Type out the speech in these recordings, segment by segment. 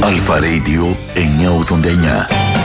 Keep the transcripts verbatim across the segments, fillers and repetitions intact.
Αλφα Radio εννιακόσια ογδόντα εννιά.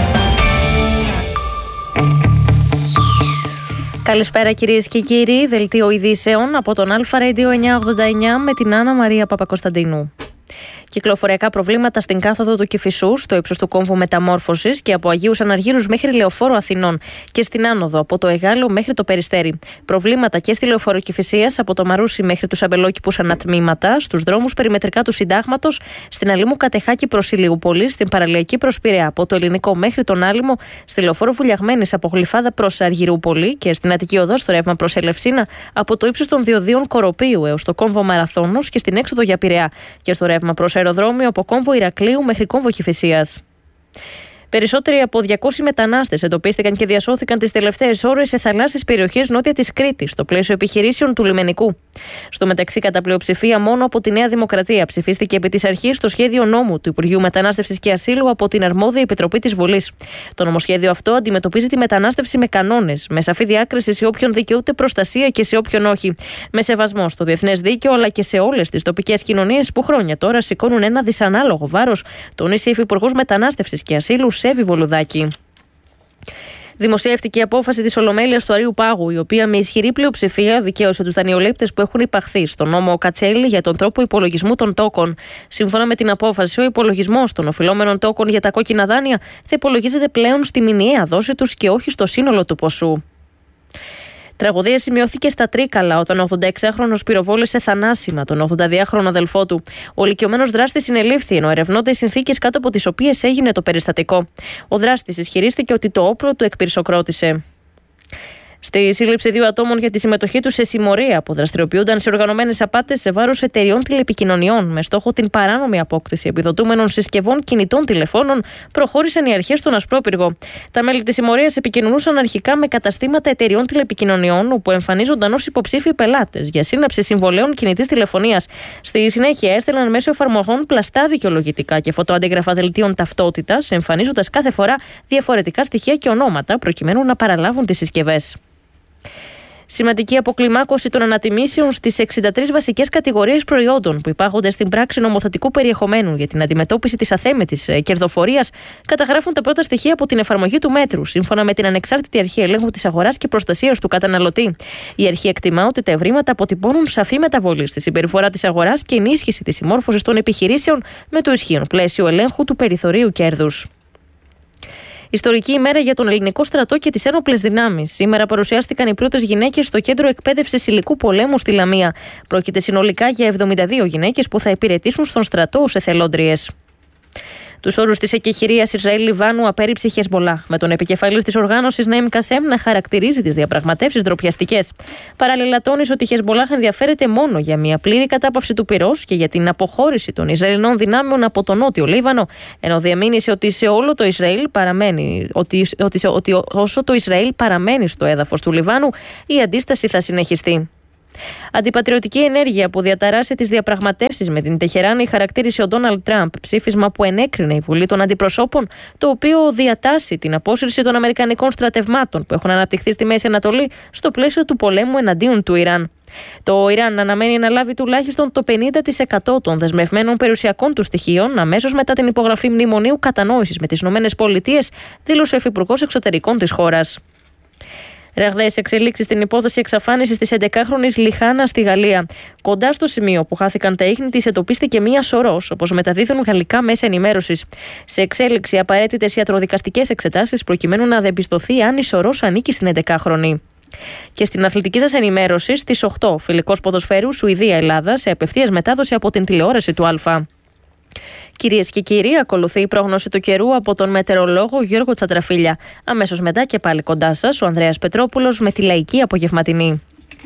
Καλησπέρα κυρίες και κύριοι, δελτίο ειδήσεων από τον Αλφα Radio εννιακόσια ογδόντα εννιά με την Άννα Μαρία Παπακοσταντίνου. Κυκλοφοριακά προβλήματα στην κάθοδο του Κηφισού, στο ύψος του κόμβου Μεταμόρφωσης και από Αγίους Αναργύρους μέχρι Λεωφόρο Αθηνών και στην άνοδο από το Εγάλεο μέχρι το Περιστέρι. Προβλήματα και στη Λεωφόρο Κηφισίας από το Μαρούσι μέχρι τους Αμπελόκηπους ανατμήματα, στους δρόμους περιμετρικά του Συντάγματος, στην Αλήμου Κατεχάκη προς Ηλιούπολη, στην Παραλιακή προς Πειραιά από το Ελληνικό μέχρι τον Άλυμο, στη Λεωφόρο Βουλιαγμένης από Γλυφάδα προς Αργυρούπολη και στην Αττική Οδό στο ρεύμα προς Ελευσίνα από το ύψος των Διοδίων Κοροπίου έως το κόμβο Μαραθώνος και στην έξοδο για Πειραιά και στο ρεύμα προς αεροδρόμιο από κόμβο Ηρακλείου μέχρι κόμβο Κηφισίας. Περισσότεροι από διακόσιοι μετανάστες εντοπίστηκαν και διασώθηκαν τις τελευταίες ώρες σε θαλάσσιες περιοχές νότια της Κρήτης, στο πλαίσιο επιχειρήσεων του λιμενικού. Στο μεταξύ, κατά πλειοψηφία μόνο από τη Νέα Δημοκρατία ψηφίστηκε επί της αρχής το σχέδιο νόμου του Υπουργείου Μετανάστευσης και Ασύλου από την αρμόδια Επιτροπή της Βουλής. Το νομοσχέδιο αυτό αντιμετωπίζει τη μετανάστευση με κανόνες, με σαφή διάκριση σε όποιον δικαιούται προστασία και σε όποιον όχι, με σεβασμό στο διεθνές δίκαιο αλλά και σε όλες τις τοπικές κοινωνίες που χρόνια τώρα σηκώνουν ένα δυσανάλογο βάρος, τονίσει η Υφυπουργός Μετανάστευσης και Ασύλου Σέβη Βολουδάκη. Δημοσιεύτηκε η απόφαση της Ολομέλειας του Αρείου Πάγου, η οποία με ισχυρή πλειοψηφία δικαίωσε τους δανειολήπτες που έχουν υπαχθεί στον νόμο Κατσέλη για τον τρόπο υπολογισμού των τόκων. Σύμφωνα με την απόφαση, ο υπολογισμός των οφειλόμενων τόκων για τα κόκκινα δάνεια θα υπολογίζεται πλέον στη μηνιαία δόση τους και όχι στο σύνολο του ποσού. Τραγωδία σημειώθηκε στα Τρίκαλα όταν ο ογδονταέξιχρονος πυροβόλησε θανάσιμα τον ογδονταδυάχρονο αδελφό του. Ο ηλικιωμένος δράστης συνελήφθη, ενώ ερευνώνται οι συνθήκες κάτω από τις οποίες έγινε το περιστατικό. Ο δράστης ισχυρίστηκε ότι το όπλο του εκπυρσοκρότησε. Στη σύλληψη δύο ατόμων για τη συμμετοχή τους σε συμμορία που δραστηριοποιούνταν σε οργανωμένες απάτες σε βάρος εταιριών τηλεπικοινωνιών με στόχο την παράνομη απόκτηση επιδοτούμενων συσκευών κινητών τηλεφώνων, προχώρησαν οι αρχές στον Ασπρόπυργο. Τα μέλη της συμμορίας επικοινωνούσαν αρχικά με καταστήματα εταιριών τηλεπικοινωνιών, όπου εμφανίζονταν ως υποψήφιοι πελάτες για σύναψη συμβολέων κινητής τηλεφωνίας. Στη συνέχεια έστελναν μέσω εφαρμογών πλαστά δικαιολογητικά και φωτοαντίγραφα δελτίων ταυτότητας, εμφανίζοντας κάθε φορά διαφορετικά στοιχεία και ονόματα προκειμένου να παραλάβουν τις συσκευές. Σημαντική αποκλιμάκωση των ανατιμήσεων στις εξήντα τρεις βασικές κατηγορίες προϊόντων που υπάγονται στην πράξη νομοθετικού περιεχομένου για την αντιμετώπιση της αθέμητης κερδοφορίας, καταγράφουν τα πρώτα στοιχεία από την εφαρμογή του μέτρου, σύμφωνα με την Ανεξάρτητη Αρχή Ελέγχου της Αγοράς και Προστασίας του Καταναλωτή. Η αρχή εκτιμά ότι τα ευρήματα αποτυπώνουν σαφή μεταβολή στη συμπεριφορά της αγοράς και ενίσχυση της συμμόρφωσης των επιχειρήσεων με το ισχύον πλαίσιο ελέγχου του περιθωρίου κέρδους. Ιστορική ημέρα για τον ελληνικό στρατό και τις ένοπλες δυνάμεις. Σήμερα παρουσιάστηκαν οι πρώτες γυναίκες στο κέντρο εκπαίδευσης υλικού πολέμου στη Λαμία. Πρόκειται συνολικά για εβδομήντα δύο γυναίκες που θα υπηρετήσουν στον στρατό ως εθελόντριες. Τους όρους της εκεχηρίας Ισραήλ-Λιβάνου απέρριψε η Χεσμολάχ, με τον επικεφαλής της οργάνωσης Ναΐμ Κασέμ να χαρακτηρίζει τις διαπραγματεύσεις ντροπιαστικές. Παράλληλα, τόνισε ότι η Χεσμολάχ ενδιαφέρεται μόνο για μια πλήρη κατάπαυση του πυρός και για την αποχώρηση των Ισραηλινών δυνάμεων από τον νότιο Λίβανο, ενώ διαμήνυσε ότι σε όλο το Ισραήλ παραμένει, ότι, ότι, ότι όσο το Ισραήλ παραμένει στο έδαφος του Λιβάνου, η αντίσταση θα συνεχιστεί. Αντιπατριωτική ενέργεια που διαταράσσει τις διαπραγματεύσεις με την Τεχεράνη χαρακτήρισε ο Ντόναλντ Τραμπ, ψήφισμα που ενέκρινε η Βουλή των Αντιπροσώπων, το οποίο διατάσσει την απόσυρση των αμερικανικών στρατευμάτων που έχουν αναπτυχθεί στη Μέση Ανατολή στο πλαίσιο του πολέμου εναντίον του Ιράν. Το Ιράν αναμένει να λάβει τουλάχιστον το πενήντα τοις εκατό των δεσμευμένων περιουσιακών του στοιχείων αμέσως μετά την υπογραφή μνημονίου κατανόησης με τις ΗΠΑ, δήλωσε ο Υφυπουργός Εξωτερικών της χώρας. Ραγδαίες εξελίξεις στην υπόθεση εξαφάνισης της έντεκαχρονης Λιχάνα στη Γαλλία. Κοντά στο σημείο που χάθηκαν τα ίχνη της εντοπίστηκε μία σωρός, όπως μεταδίδουν γαλλικά μέσα ενημέρωσης. Σε εξέλιξη απαραίτητες ιατροδικαστικές εξετάσεις προκειμένου να διαπιστωθεί αν η σωρός ανήκει στην έντεκαχρονη. Και στην αθλητική σας ενημέρωση, στις οκτώ, φιλικός ποδοσφαίρου Σουηδία-Ελλάδα σε απευθείας μετάδοση από την τηλεόραση του Α. Κυρίες και κύριοι, ακολουθεί η πρόγνωση του καιρού από τον μετεωρολόγο Γιώργο Τσαντραφίλια. Αμέσως μετά και πάλι κοντά σας ο Ανδρέας Πετρόπουλος με τη λαϊκή απογευματινή.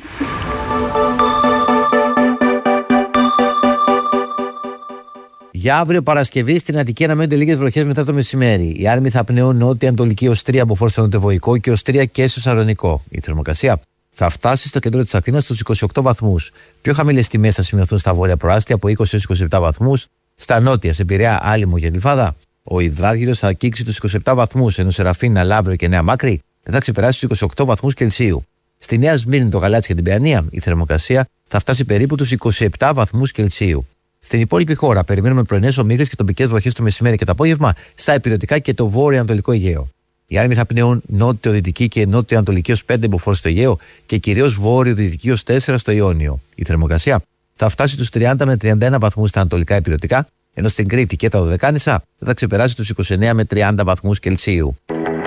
Για αύριο Παρασκευή στην Αττική αναμένονται λίγες βροχές μετά το μεσημέρι. Οι άρμοι θα πνέουν νότια-ανατολική ως τρία από φόρτο στο νοτιοβοϊκό και ως τρία και στο Σαλονικό. Η θερμοκρασία θα φτάσει στο κέντρο της Αθήνας στους είκοσι οκτώ βαθμούς. Πιο χαμηλές τιμές θα σημειωθούν στα βόρεια προάστια από είκοσι έως είκοσι επτά βαθμούς. Στα νότια, σε Πειραιά, Άλυμο και Γλυφάδα, ο υδράργυρος θα αγγίξει τους είκοσι επτά βαθμούς, ενώ σε Ραφίνα, Λαύριο και Νέα Μάκρη δεν θα ξεπεράσει τους είκοσι οκτώ βαθμούς Κελσίου. Στη Νέα Σμύρνη, το Γαλάτσι και την Παιανία, η θερμοκρασία θα φτάσει περίπου τους είκοσι επτά βαθμούς Κελσίου. Στην υπόλοιπη χώρα περιμένουμε πρωινές ομίγρες και τοπικές βροχές το μεσημέρι και το απόγευμα στα υπηρετικά και το βόρειο-ανατολικό Αιγαίο. Οι άνεμοι θα πνέουν νότιο-δυτική και νότιο-ανατολική ως πέντε μποφόρ στο Αιγαίο και κυρίως βόρειο-δυτική ως τέσσερα στο Ιόνιο. Η θερμοκρασία θα φτάσει τους τριάντα με τριάντα ένα βαθμούς στα ανατολικά υπηρετικά, ενώ στην Κρήτη και τα Δωδεκάνησα θα ξεπεράσει τους είκοσι εννέα με τριάντα βαθμούς Κελσίου.